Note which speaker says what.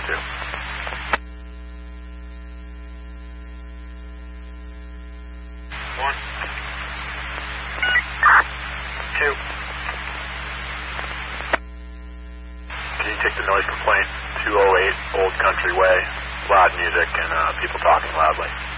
Speaker 1: 2. One. 2. Can you take the noise complaint? 208 Old Country Way. Loud music and people talking loudly.